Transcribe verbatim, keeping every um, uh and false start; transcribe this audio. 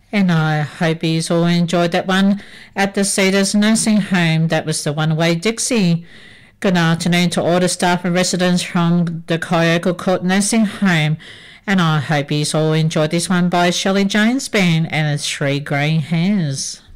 And I hope you all enjoyed that one at the Cedars Nursing Home. That was the One Way Dixie. Good afternoon to all the staff and residents from the Kyogle Court Nursing Home. And I hope you all enjoyed this one by Shelley Jones Band and its Three Grey Hairs.